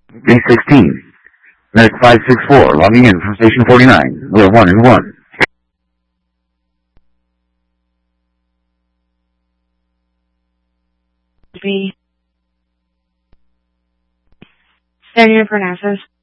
B16. Medic 564, logging in from Station 49. We're 1 and 1. B. Standing in for analysis.